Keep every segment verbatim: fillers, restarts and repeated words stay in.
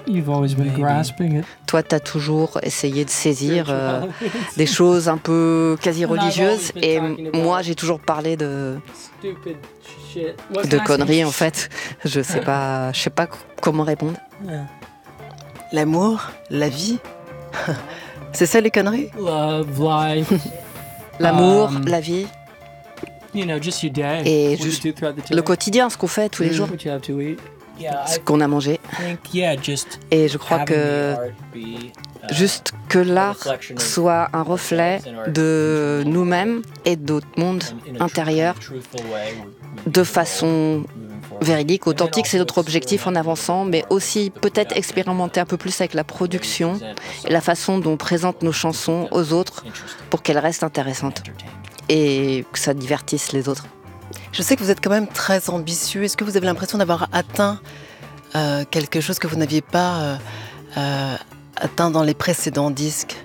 You've always been Maybe. grasping it. Toi, tu as toujours essayé de saisir euh, des choses un peu quasi religieuses, et moi, j'ai toujours parlé de, Stupid shit. What's de happening? conneries, en fait. Je sais pas, je sais pas c- comment répondre. Yeah. L'amour, la vie. C'est ça les conneries? Love, life, L'amour, Um, la vie, you know, just your day. Et What you juste do throughout the day. le quotidien, ce qu'on fait tous les jours, What you have to eat. Yeah, ce I qu'on a mangé. think, yeah, just Et je crois having que the art be, uh, juste que l'art soit un reflet de nous-mêmes et de notre monde in a tru- intérieur truthful way, we- we de can façon moving forward. véridique, authentique, c'est notre objectif en avançant, mais aussi peut-être expérimenter un peu plus avec la production et la façon dont on présente nos chansons aux autres pour qu'elles restent intéressantes et que ça divertisse les autres. Je sais que vous êtes quand même très ambitieux. Est-ce que vous avez l'impression d'avoir atteint euh, quelque chose que vous n'aviez pas euh, euh, atteint dans les précédents disques?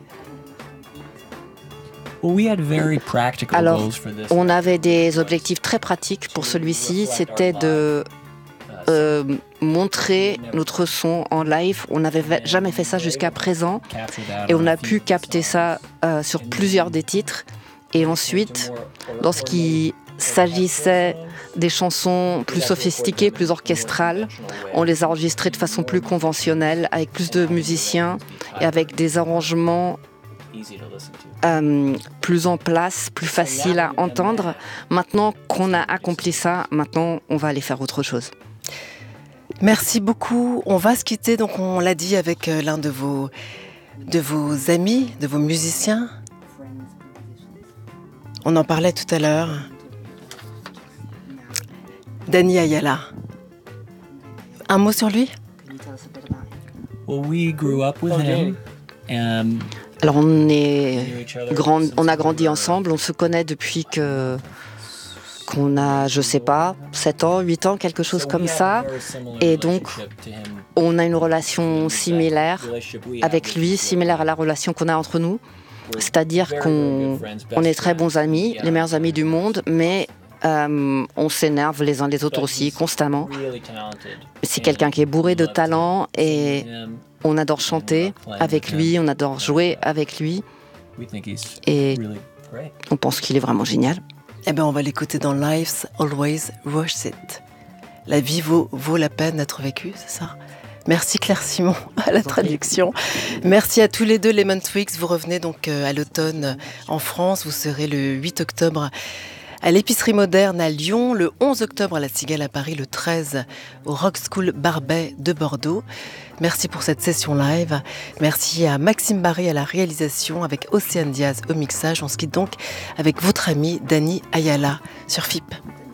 Well, we had very practical Alors, goals for this. on avait des objectifs très pratiques pour celui-ci, c'était de euh, montrer notre son en live. On n'avait va- jamais fait ça jusqu'à présent Capture that et on on a a pu few capter songs. ça euh, sur plusieurs des titres. Et ensuite, lorsqu'il s'agissait des chansons plus sophistiquées, plus orchestrales, on les a enregistrées de façon plus conventionnelle, avec plus de musiciens et avec des arrangements Easy to listen to. euh, plus en place, plus faciles à entendre. Maintenant qu'on a accompli ça, maintenant on va aller faire autre chose. Merci beaucoup. On va se quitter, donc on l'a dit, avec euh, l'un de vos, de vos amis, de vos musiciens. On en parlait tout à l'heure. Danny Ayala. Un mot sur lui? Well, we grew up with Oh, him. Um, Alors on knew est each other grand, since on a we grandi were ensemble, on se connaît depuis que qu'on a, je sais pas, sept ans, huit ans, quelque chose So we comme have a ça. very similar Et donc, relationship to him. On a une relation similaire Relationship we have, avec which lui, is similaire à la relation qu'on a entre nous. C'est-à-dire qu'on on est très bons amis, les meilleurs amis du monde, mais euh, on s'énerve les uns les autres aussi constamment. really talented. C'est quelqu'un qui est bourré de talent et Him, on adore chanter avec lui, on adore jouer avec lui we think he's et really great. on pense qu'il est vraiment génial. Eh bien, on va l'écouter dans Life's Always Worth It. La vie vaut, vaut la peine d'être vécue, c'est ça? Merci Claire Simon à la traduction. Merci à tous les deux, Lemon Twigs. Vous revenez donc euh, à l'automne en France. Vous serez le huit octobre à l'Épicerie Moderne à Lyon, le onze octobre à la Cigale à Paris, le treize au Rock School Barbet de Bordeaux. Merci pour cette session live. Merci à Maxime Barry à la réalisation, avec Océane Diaz au mixage. On se quitte donc avec votre ami Danny Ayala sur F I P.